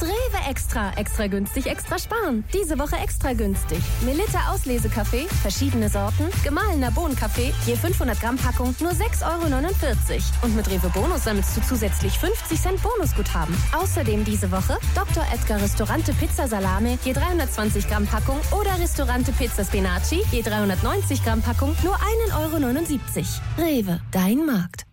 Rewe Extra. Extra günstig, extra sparen. Diese Woche extra günstig. Melitta Auslesekaffee, verschiedene Sorten, gemahlener Bohnenkaffee, je 500 Gramm Packung, nur 6,49 €. Und mit Rewe Bonus sammelst du zusätzlich 50 Cent Bonusguthaben. Außerdem diese Woche Dr. Edgar Ristorante Pizza Salame, je 320 Gramm Packung oder Ristorante Pizza Spinaci, je 390 Gramm Packung, nur 1,79 €. Rewe, dein Markt.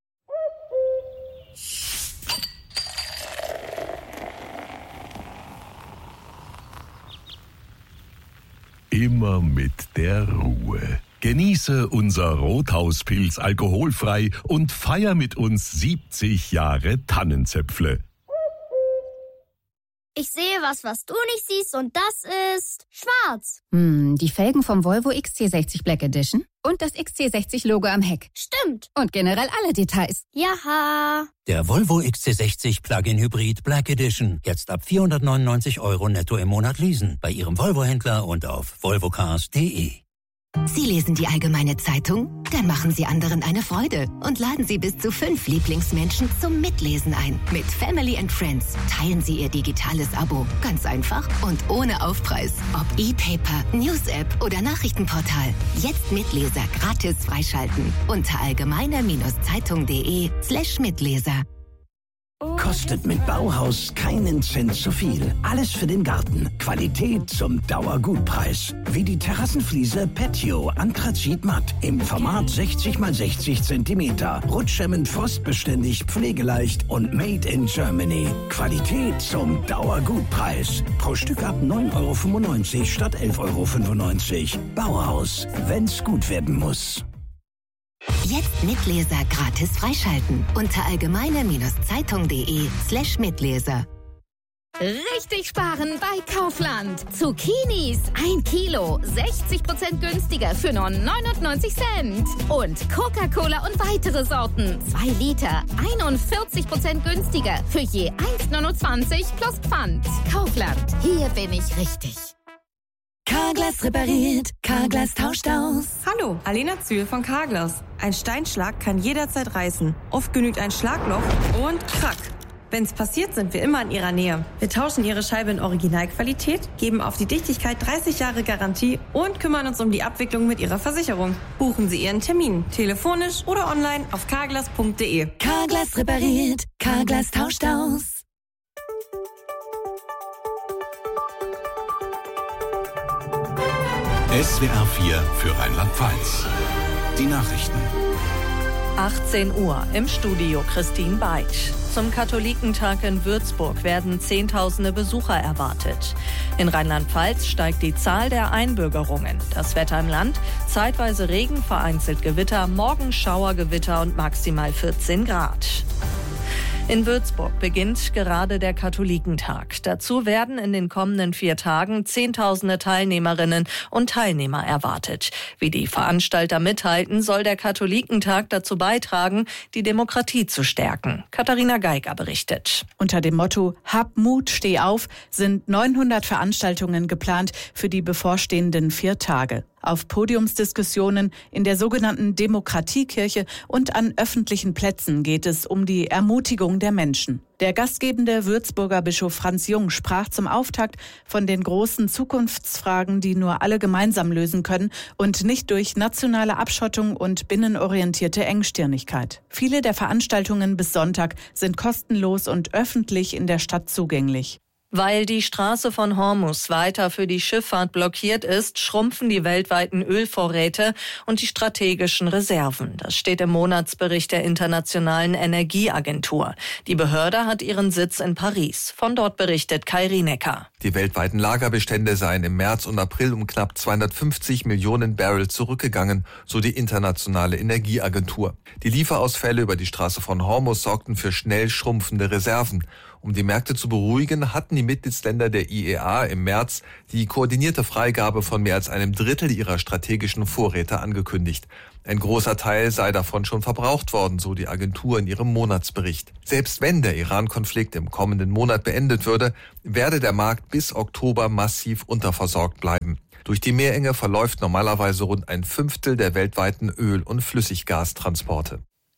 Immer mit der Ruhe. Genieße unser Rothauspilz alkoholfrei und feier mit uns 70 Jahre Tannenzäpfle. Ich sehe was du nicht siehst und das ist schwarz. Die Felgen vom Volvo XC60 Black Edition und das XC60-Logo am Heck. Stimmt. Und generell alle Details. Jaha. Der Volvo XC60 Plug-in Hybrid Black Edition. Jetzt ab 499 € netto im Monat leasen. Bei Ihrem Volvo-Händler und auf volvocars.de. Sie lesen die Allgemeine Zeitung? Dann machen Sie anderen eine Freude und laden Sie bis zu 5 Lieblingsmenschen zum Mitlesen ein. Mit Family and Friends teilen Sie Ihr digitales Abo. Ganz einfach und ohne Aufpreis. Ob E-Paper, News-App oder Nachrichtenportal. Jetzt Mitleser gratis freischalten. Unter allgemeiner-zeitung.de/Mitleser. Kostet mit Bauhaus keinen Cent zu viel. Alles für den Garten. Qualität zum Dauergutpreis. Wie die Terrassenfliese Patio Anthrazit Matt im Format 60 x 60 cm. Rutschhemmend, frostbeständig, pflegeleicht und made in Germany. Qualität zum Dauergutpreis. Pro Stück ab 9,95 € statt 11,95 €. Bauhaus, wenn's gut werden muss. Jetzt Mitleser gratis freischalten. Unter allgemeiner-zeitung.de/Mitleser. Richtig sparen bei Kaufland. Zucchinis 1 Kilo, 60% günstiger für nur 99 Cent. Und Coca-Cola und weitere Sorten, 2 Liter, 41% günstiger für je 1,29 € plus Pfand. Kaufland, hier bin ich richtig. Carglass repariert, Carglass tauscht aus. Hallo, Alena Zühl von Carglass. Ein Steinschlag kann jederzeit reißen. Oft genügt ein Schlagloch und krack. Wenn's passiert, sind wir immer in Ihrer Nähe. Wir tauschen Ihre Scheibe in Originalqualität, geben auf die Dichtigkeit 30 Jahre Garantie und kümmern uns um die Abwicklung mit Ihrer Versicherung. Buchen Sie Ihren Termin, telefonisch oder online auf carglass.de. Carglass repariert, Carglass tauscht aus. SWR 4 für Rheinland-Pfalz. Die Nachrichten. 18 Uhr im Studio Christine Beitsch. Zum Katholikentag in Würzburg werden Zehntausende Besucher erwartet. In Rheinland-Pfalz steigt die Zahl der Einbürgerungen. Das Wetter im Land: zeitweise Regen, vereinzelt Gewitter, morgen Schauergewitter und maximal 14 Grad. In Würzburg beginnt gerade der Katholikentag. Dazu werden in den kommenden 4 Tagen Zehntausende Teilnehmerinnen und Teilnehmer erwartet. Wie die Veranstalter mitteilten, soll der Katholikentag dazu beitragen, die Demokratie zu stärken. Katharina Geiger berichtet. Unter dem Motto Hab Mut, steh auf sind 900 Veranstaltungen geplant für die bevorstehenden 4 Tage. Auf Podiumsdiskussionen in der sogenannten Demokratiekirche und an öffentlichen Plätzen geht es um die Ermutigung der Menschen. Der gastgebende Würzburger Bischof Franz Jung sprach zum Auftakt von den großen Zukunftsfragen, die nur alle gemeinsam lösen können und nicht durch nationale Abschottung und binnenorientierte Engstirnigkeit. Viele der Veranstaltungen bis Sonntag sind kostenlos und öffentlich in der Stadt zugänglich. Weil die Straße von Hormuz weiter für die Schifffahrt blockiert ist, schrumpfen die weltweiten Ölvorräte und die strategischen Reserven. Das steht im Monatsbericht der Internationalen Energieagentur. Die Behörde hat ihren Sitz in Paris. Von dort berichtet Kai Rienecker. Die weltweiten Lagerbestände seien im März und April um knapp 250 Millionen Barrel zurückgegangen, so die Internationale Energieagentur. Die Lieferausfälle über die Straße von Hormuz sorgten für schnell schrumpfende Reserven. Um die Märkte zu beruhigen, hatten die Mitgliedsländer der IEA im März die koordinierte Freigabe von mehr als einem Drittel ihrer strategischen Vorräte angekündigt. Ein großer Teil sei davon schon verbraucht worden, so die Agentur in ihrem Monatsbericht. Selbst wenn der Iran-Konflikt im kommenden Monat beendet würde, werde der Markt bis Oktober massiv unterversorgt bleiben. Durch die Meerenge verläuft normalerweise rund 1/5 der weltweiten Öl- und Flüssiggastransporte.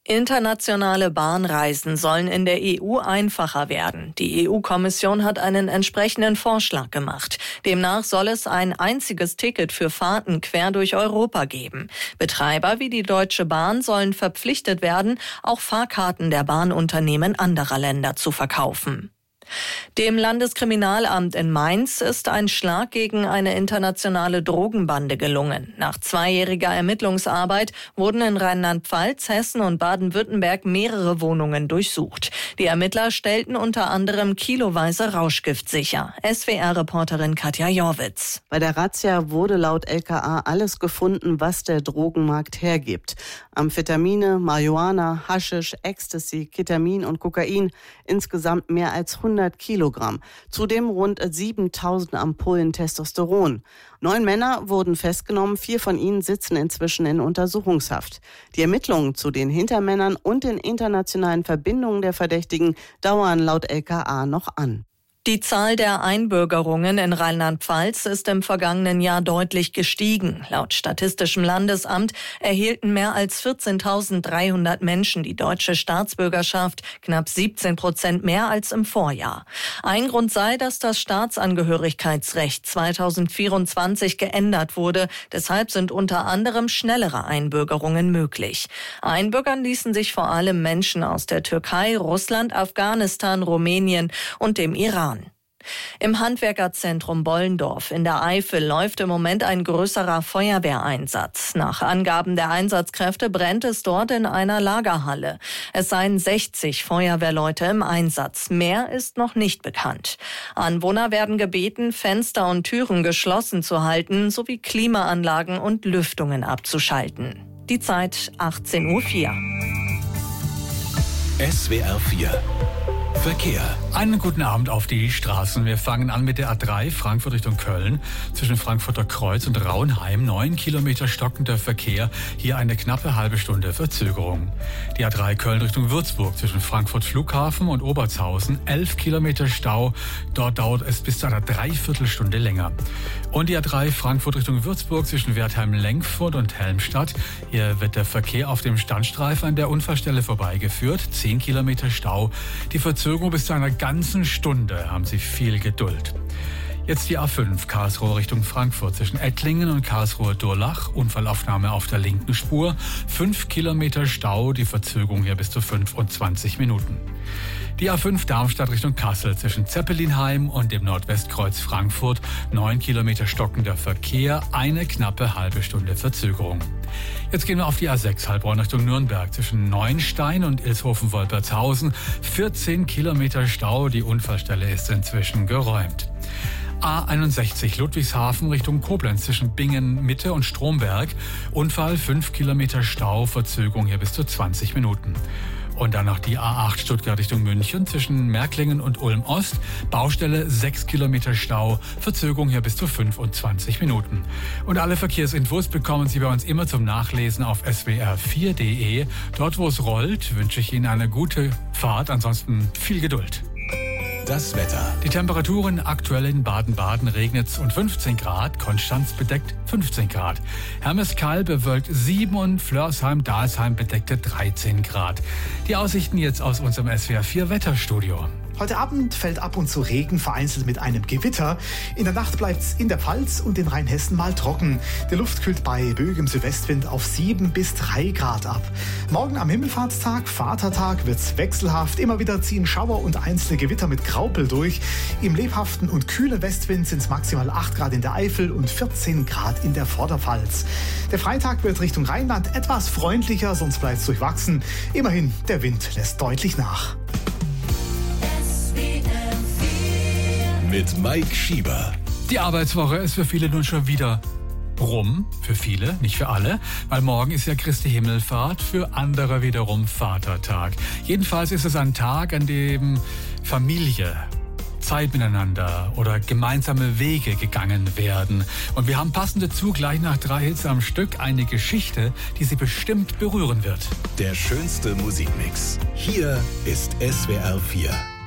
Internationale Bahnreisen sollen in der EU einfacher werden. Die EU-Kommission hat einen entsprechenden Vorschlag gemacht. Demnach soll es ein einziges Ticket für Fahrten quer durch Europa geben. Betreiber wie die Deutsche Bahn sollen verpflichtet werden, auch Fahrkarten der Bahnunternehmen anderer Länder zu verkaufen. Dem Landeskriminalamt in Mainz ist ein Schlag gegen eine internationale Drogenbande gelungen. Nach 2-jähriger Ermittlungsarbeit wurden in Rheinland-Pfalz, Hessen und Baden-Württemberg mehrere Wohnungen durchsucht. Die Ermittler stellten unter anderem kiloweise Rauschgift sicher. SWR-Reporterin Katja Jorwitz. Bei der Razzia wurde laut LKA alles gefunden, was der Drogenmarkt hergibt. Amphetamine, Marihuana, Haschisch, Ecstasy, Ketamin und Kokain. Insgesamt mehr als 100 Kilogramm. Zudem rund 7000 Ampullen Testosteron. 9 Männer wurden festgenommen, 4 von ihnen sitzen inzwischen in Untersuchungshaft. Die Ermittlungen zu den Hintermännern und den internationalen Verbindungen der Verdächtigen dauern laut LKA noch an. Die Zahl der Einbürgerungen in Rheinland-Pfalz ist im vergangenen Jahr deutlich gestiegen. Laut Statistischem Landesamt erhielten mehr als 14.300 Menschen die deutsche Staatsbürgerschaft, knapp 17% mehr als im Vorjahr. Ein Grund sei, dass das Staatsangehörigkeitsrecht 2024 geändert wurde. Deshalb sind unter anderem schnellere Einbürgerungen möglich. Einbürgern ließen sich vor allem Menschen aus der Türkei, Russland, Afghanistan, Rumänien und dem Iran. Im Handwerkerzentrum Bollendorf in der Eifel läuft im Moment ein größerer Feuerwehreinsatz. Nach Angaben der Einsatzkräfte brennt es dort in einer Lagerhalle. Es seien 60 Feuerwehrleute im Einsatz. Mehr ist noch nicht bekannt. Anwohner werden gebeten, Fenster und Türen geschlossen zu halten, sowie Klimaanlagen und Lüftungen abzuschalten. Die Zeit 18:04 Uhr. SWR 4 Verkehr. Einen guten Abend auf die Straßen. Wir fangen an mit der A3 Frankfurt Richtung Köln. Zwischen Frankfurter Kreuz und Raunheim 9 Kilometer stockender Verkehr. Hier eine knappe halbe Stunde Verzögerung. Die A3 Köln Richtung Würzburg zwischen Frankfurt Flughafen und Obertshausen 11 Kilometer Stau. Dort dauert es bis zu einer Dreiviertelstunde länger. Und die A3 Frankfurt Richtung Würzburg zwischen Wertheim-Lenkfurt und Helmstadt. Hier wird der Verkehr auf dem Standstreifen an der Unfallstelle vorbeigeführt. 10 Kilometer Stau. Die Verzögerung bis zu einer ganzen Stunde. Haben Sie viel Geduld. Jetzt die A5 Karlsruhe Richtung Frankfurt zwischen Ettlingen und Karlsruhe-Durlach. Unfallaufnahme auf der linken Spur. 5 Kilometer Stau. Die Verzögerung hier bis zu 25 Minuten. Die A5 Darmstadt Richtung Kassel zwischen Zeppelinheim und dem Nordwestkreuz Frankfurt 9 Kilometer stockender Verkehr, eine knappe halbe Stunde Verzögerung. Jetzt gehen wir auf die A6 Heilbronn Richtung Nürnberg zwischen Neuenstein und Ilshofen-Wolpertshausen 14 Kilometer Stau, die Unfallstelle ist inzwischen geräumt. A61 Ludwigshafen Richtung Koblenz zwischen Bingen Mitte und Stromberg, Unfall 5 Kilometer Stau, Verzögerung hier bis zu 20 Minuten. Und dann noch die A8 Stuttgart Richtung München zwischen Märklingen und Ulm-Ost. Baustelle 6 Kilometer Stau, Verzögerung hier bis zu 25 Minuten. Und alle Verkehrsinfos bekommen Sie bei uns immer zum Nachlesen auf swr4.de. Dort, wo es rollt, wünsche ich Ihnen eine gute Fahrt. Ansonsten viel Geduld. Das Wetter. Die Temperaturen aktuell in Baden-Baden regnet und 15 Grad, Konstanz bedeckt 15 Grad. Hermeskeil bewölkt 7 und Flörsheim-Dalsheim bedeckte 13 Grad. Die Aussichten jetzt aus unserem SWR4 Wetterstudio. Heute Abend fällt ab und zu Regen, vereinzelt mit einem Gewitter. In der Nacht bleibt es in der Pfalz und in Rheinhessen mal trocken. Die Luft kühlt bei böigem Südwestwind auf 7 bis 3 Grad ab. Morgen am Himmelfahrtstag, Vatertag, wird's wechselhaft. Immer wieder ziehen Schauer und einzelne Gewitter mit Graupel durch. Im lebhaften und kühlen Westwind sind es maximal 8 Grad in der Eifel und 14 Grad in der Vorderpfalz. Der Freitag wird Richtung Rheinland etwas freundlicher, sonst bleibt es durchwachsen. Immerhin, der Wind lässt deutlich nach. Mit Mike Schieber. Die Arbeitswoche ist für viele nun schon wieder rum. Für viele, nicht für alle. Weil morgen ist ja Christi Himmelfahrt, für andere wiederum Vatertag. Jedenfalls ist es ein Tag, an dem Familie, Zeit miteinander oder gemeinsame Wege gegangen werden. Und wir haben passend dazu gleich nach 3 Hits am Stück eine Geschichte, die Sie bestimmt berühren wird. Der schönste Musikmix. Hier ist SWR 4.